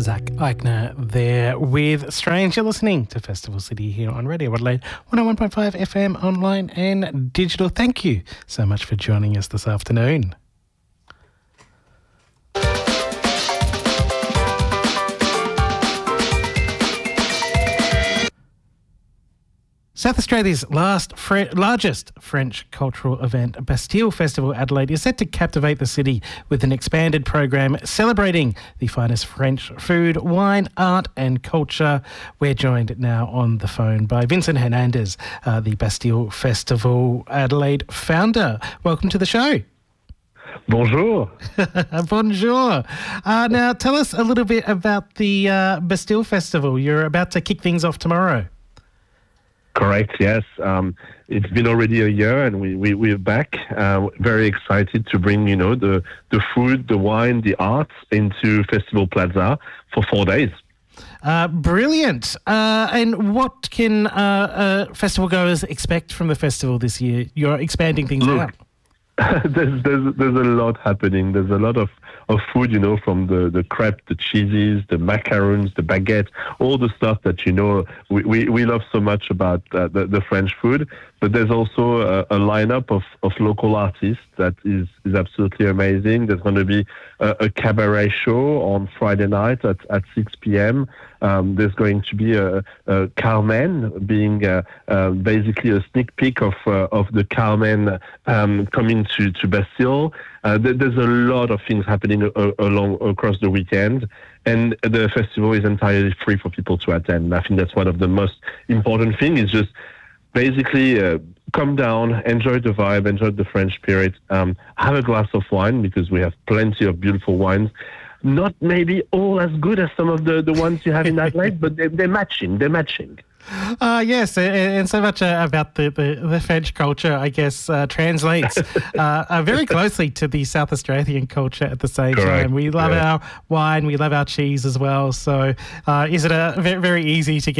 Zach Eichner there with Strange. You're listening to Festival City here on Radio Adelaide, 101.5 FM online and digital. Thank you so much for joining us this afternoon. South Australia's largest French cultural event, Bastille Festival Adelaide, is set to captivate the city with an expanded program celebrating the finest French food, wine, art and culture. We're joined now on the phone by Vincent Hernandez, the Bastille Festival Adelaide founder. Welcome to the show. Bonjour. Bonjour. Now, tell us a little bit about the Bastille Festival. You're about to kick things off tomorrow. Correct, yes. It's been already a year and we're back. Very excited to bring, the food, the wine, the arts into Festival Plaza for 4 days. Brilliant. And what can festival goers expect from the festival this year? You're expanding things out. There's a lot happening. There's a lot of food, from the crepe, the cheeses, the macarons, the baguette, all the stuff that, we love so much about the French food. But there's also a lineup of local artists that is absolutely amazing. There's going to be a cabaret show on Friday night at 6 p.m. There's going to be a Carmen being basically a sneak peek of the Carmen coming to Bastille. There's a lot of things happening across the weekend, and the festival is entirely free for people to attend. I think that's one of the most important things. Is just basically come down, enjoy the vibe, enjoy the French spirit, have a glass of wine because we have plenty of beautiful wines. Not maybe all as good as some of the ones you have in Adelaide, but they're matching. Yes, and so much about the French culture, I guess, translates very closely to the South Australian culture at the same time. We love our wine, we love our cheese as well. So is it very easy to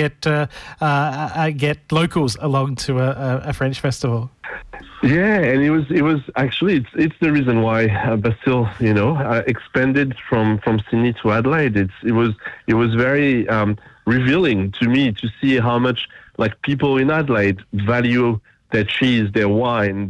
get locals along to a French festival? Yeah, and it was actually it's the reason why Bastille, expanded from Sydney to Adelaide. It was very revealing to me to see how much people in Adelaide value their cheese, their wine,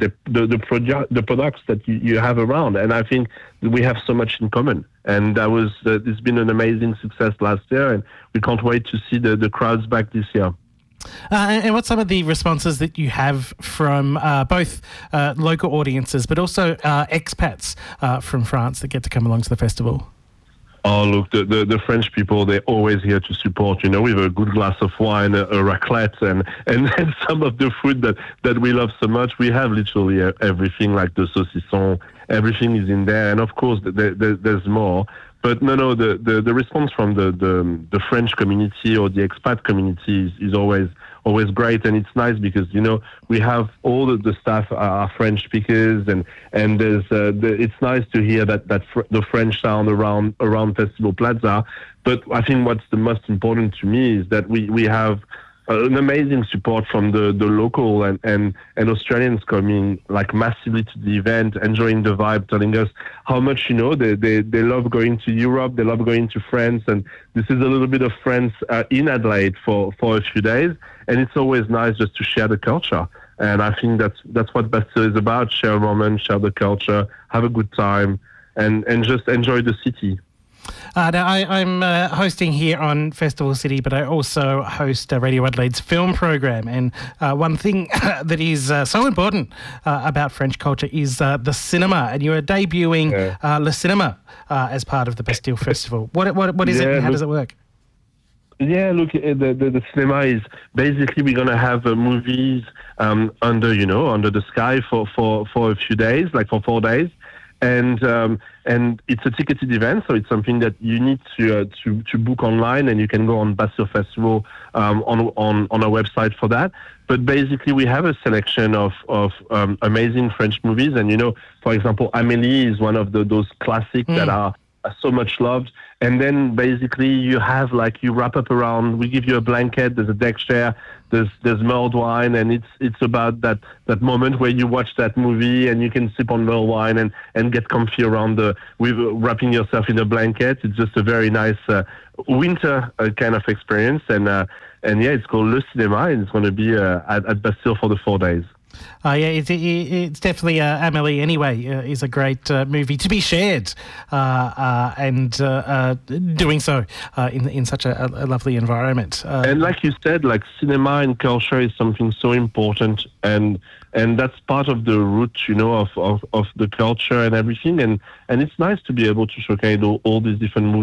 the products that you have around, and I think we have so much in common. And it's been an amazing success last year, and we can't wait to see the crowds back this year. And what's some of the responses that you have from both local audiences, but also expats from France that get to come along to the festival? Oh, look, the French people, they're always here to support, with a good glass of wine, a raclette, and some of the food that we love so much. We have literally everything, like the saucisson, everything is in there. And of course, there's more. But no, the response from the French community or the expat community is always great, and it's nice because we have all the staff are French speakers, and there's it's nice to hear that the French sound around Festival Plaza. But I think what's the most important to me is that we have an amazing support from the local and Australians coming massively to the event, enjoying the vibe, telling us how much they love going to Europe, they love going to France, and this is a little bit of France in Adelaide for a few days, and it's always nice just to share the culture. And I think that's what Bastille is about: share a moment, share the culture, have a good time, and just enjoy the city. Now, I'm hosting here on Festival City, but I also host Radio Adelaide's film program. And one thing that is so important about French culture is the cinema. And you are debuting Le Cinema as part of the Bastille Festival. What is it, and how does it work? Yeah, look, the cinema is basically we're going to have movies under the sky for a few days, for 4 days. And it's a ticketed event, so it's something that you need to book online, and you can go on Bastille Festival on our website for that. But basically, we have a selection of amazing French movies, and for example, Amélie is one of those classics that are so much loved. And then basically you have like, you wrap up around, we give you a blanket, there's a deck chair, there's mulled wine, and it's about that moment where you watch that movie and you can sip on mulled wine and get comfy around with wrapping yourself in a blanket. It's just a very nice winter kind of experience. And yeah, it's called Le Cinéma, and it's going to be at Bastille for the 4 days. Yeah, it's definitely Amélie anyway is a great movie to be shared, and doing so in such a lovely environment. And like you said, like cinema and culture is something so important, and that's part of the root, you know, of the culture and everything. And it's nice to be able to showcase all these different movies